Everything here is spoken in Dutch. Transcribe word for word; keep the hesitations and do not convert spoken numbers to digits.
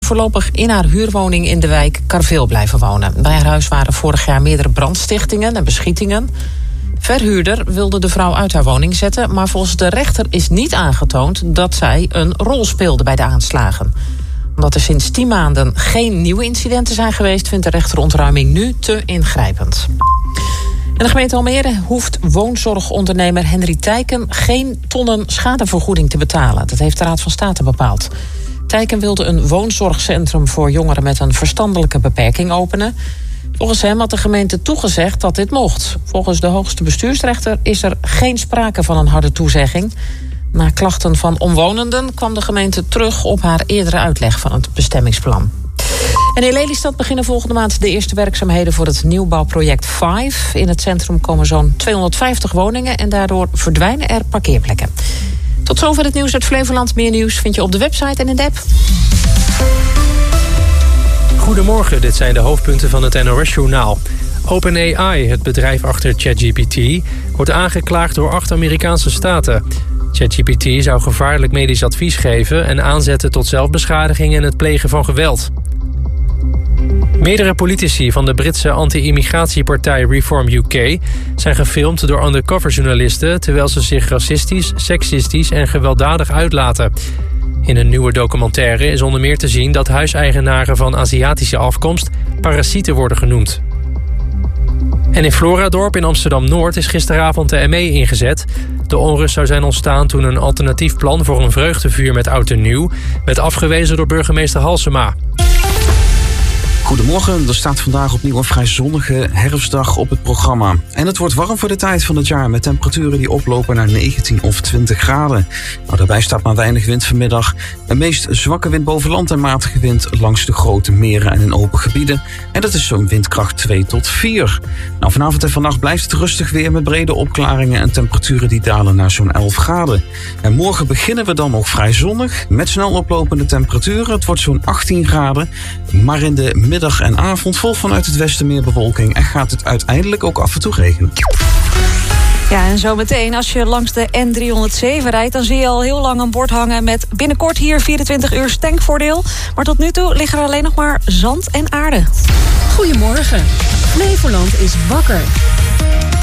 voorlopig in haar huurwoning in de wijk Karweel blijven wonen. Bij haar huis waren vorig jaar meerdere brandstichtingen en beschietingen. Verhuurder wilde de vrouw uit haar woning zetten, maar volgens de rechter is niet aangetoond dat zij een rol speelde bij de aanslagen. Omdat er sinds tien maanden geen nieuwe incidenten zijn geweest, vindt de rechter ontruiming nu te ingrijpend. En de gemeente Almere hoeft woonzorgondernemer Henry Tijken geen tonnen schadevergoeding te betalen. Dat heeft de Raad van State bepaald. Tijken wilde een woonzorgcentrum voor jongeren met een verstandelijke beperking openen. Volgens hem had de gemeente toegezegd dat dit mocht. Volgens de hoogste bestuursrechter is er geen sprake van een harde toezegging. Na klachten van omwonenden kwam de gemeente terug op haar eerdere uitleg van het bestemmingsplan. En in Lelystad beginnen volgende maand de eerste werkzaamheden voor het nieuwbouwproject Five. In het centrum komen zo'n tweehonderdvijftig woningen en daardoor verdwijnen er parkeerplekken. Tot zover het nieuws uit Flevoland. Meer nieuws vind je op de website en in de app. Goedemorgen, dit zijn de hoofdpunten van het N O S-journaal. OpenAI, het bedrijf achter ChatGPT, wordt aangeklaagd door acht Amerikaanse staten. ChatGPT zou gevaarlijk medisch advies geven en aanzetten tot zelfbeschadiging en het plegen van geweld. Meerdere politici van de Britse anti-immigratiepartij Reform U K zijn gefilmd door undercoverjournalisten terwijl ze zich racistisch, seksistisch en gewelddadig uitlaten. In een nieuwe documentaire is onder meer te zien dat huiseigenaren van Aziatische afkomst parasieten worden genoemd. En in Floradorp in Amsterdam-Noord is gisteravond de M E ingezet. De onrust zou zijn ontstaan toen een alternatief plan voor een vreugdevuur met oud en nieuw werd afgewezen door burgemeester Halsema. Goedemorgen, er staat vandaag opnieuw een vrij zonnige herfstdag op het programma. En het wordt warm voor de tijd van het jaar met temperaturen die oplopen naar negentien of twintig graden. Nou, daarbij staat maar weinig wind vanmiddag. Een meest zwakke wind boven land en matige wind langs de grote meren en in open gebieden. En dat is zo'n windkracht twee tot vier. Nou, vanavond en vannacht blijft het rustig weer met brede opklaringen en temperaturen die dalen naar zo'n elf graden. En morgen beginnen we dan nog vrij zonnig met snel oplopende temperaturen. Het wordt zo'n achttien graden, maar in de middag Middag en avond volgt vanuit het westen meer bewolking en gaat het uiteindelijk ook af en toe regenen. Ja, en zometeen als je langs de N driehonderdzeven rijdt, dan zie je al heel lang een bord hangen met binnenkort hier vierentwintig uur tankvoordeel. Maar tot nu toe liggen er alleen nog maar zand en aarde. Goedemorgen. Flevoland is wakker.